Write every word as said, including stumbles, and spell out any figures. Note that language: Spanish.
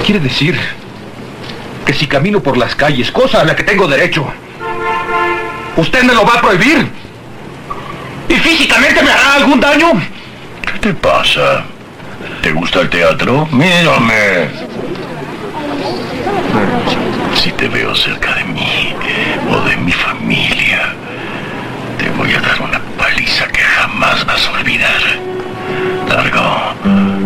Quiere decir que si camino por las calles, cosa a la que tengo derecho, ¿usted me lo va a prohibir? ¿Y físicamente me hará algún daño? ¿Qué te pasa? ¿Te gusta el teatro? Mírame. Si te veo cerca de mí o de mi familia,